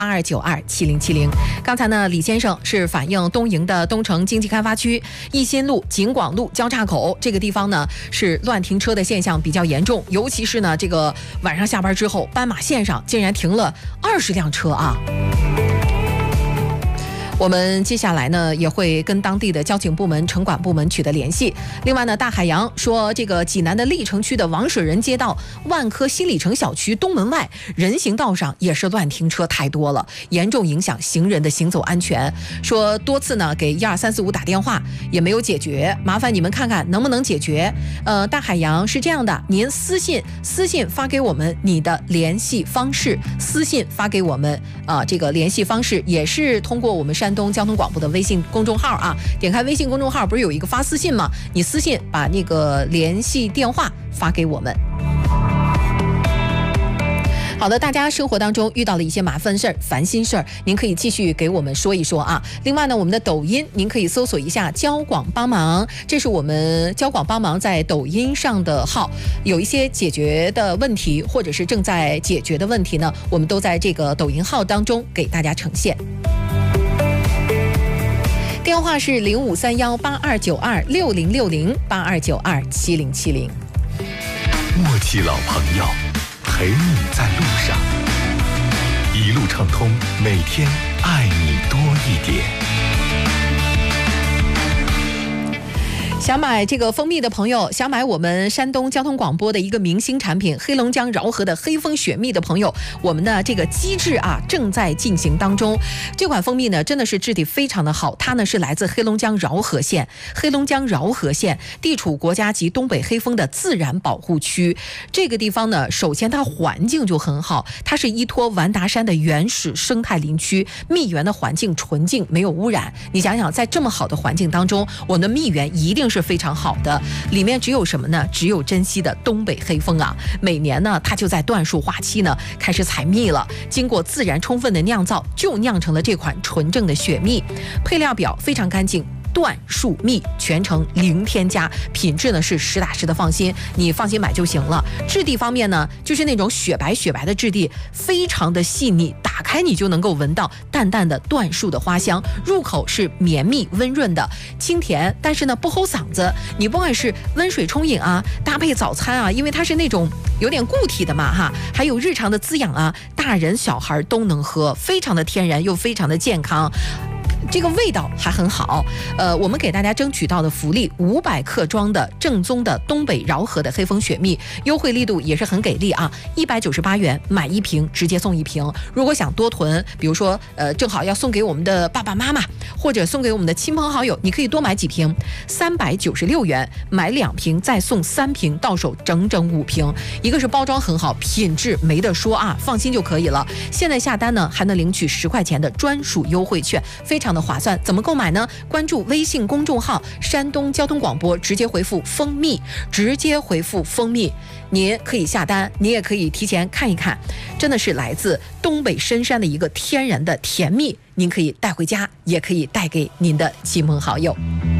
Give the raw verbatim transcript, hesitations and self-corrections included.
八二九二七零七零。刚才呢，李先生是反映东营的东城经济开发区义新路、锦广路交叉口这个地方呢是乱停车的现象比较严重，尤其是呢这个晚上下班之后，斑马线上竟然停了二十辆车啊！我们接下来呢也会跟当地的交警部门、城管部门取得联系。另外呢，大海洋说，这个济南的历城区的王水人街道、万科新里程小区东门外人行道上也是乱停车太多了，严重影响行人的行走安全。说多次呢给一二三四五打电话也没有解决，麻烦你们看看能不能解决。呃，大海洋是这样的，您私信私信发给我们你的联系方式，私信发给我们啊、呃，这个联系方式也是通过我们山东交通广播的微信公众号啊，点开微信公众号不是有一个发私信吗？你私信把那个联系电话发给我们。好的，大家生活当中遇到了一些麻烦事儿、烦心事儿，您可以继续给我们说一说啊。另外呢，我们的抖音您可以搜索一下交广帮忙，这是我们交广帮忙在抖音上的号，有一些解决的问题或者是正在解决的问题呢，我们都在这个抖音号当中给大家呈现。电话是零五三幺八二九二六零六零八二九二七零七零。 默契老朋友，陪你在路上，一路畅通，每天爱你多一点。 想买这个蜂蜜的朋友，想买我们山东交通广播的一个明星产品黑龙江饶河的黑蜂雪蜜的朋友，我们的这个机制啊正在进行当中。这款蜂蜜呢真的是质地非常的好，它呢是来自黑龙江饶河县，黑龙江饶河县地处国家级东北黑蜂的自然保护区。这个地方呢，首先它环境就很好，它是依托完达山的原始生态林区，蜜源的环境纯净，没有污染。你想想，在这么好的环境当中，我们的蜜源一定是非常好的，里面只有什么呢？只有珍稀的东北黑蜂啊！每年呢，它就在椴树花期呢开始采蜜了，经过自然充分的酿造，就酿成了这款纯正的雪蜜。配料表非常干净。椴树蜜全程零添加，品质呢是实打实的放心，你放心买就行了。质地方面呢，就是那种雪白雪白的质地，非常的细腻，打开你就能够闻到淡淡的椴树的花香，入口是绵密温润的，清甜，但是呢不齁嗓子。你不管是温水冲饮啊，搭配早餐啊，因为它是那种有点固体的嘛哈，还有日常的滋养啊，大人小孩都能喝，非常的天然又非常的健康。这个味道还很好，呃，我们给大家争取到的福利，五百克装的正宗的东北饶河的黑蜂雪蜜，优惠力度也是很给力啊，一百九十八元买一瓶，直接送一瓶。如果想多囤，比如说呃，正好要送给我们的爸爸妈妈，或者送给我们的亲朋好友，你可以多买几瓶，三百九十六元买两瓶，再送三瓶，到手整整五瓶。一个是包装很好，品质没得说啊，放心就可以了。现在下单呢，还能领取十块钱的专属优惠券，非常的划算。怎么购买呢？关注微信公众号山东交通广播，直接回复蜂蜜，直接回复蜂蜜，您可以下单，你也可以提前看一看，真的是来自东北深山的一个天然的甜蜜，您可以带回家，也可以带给您的亲朋好友。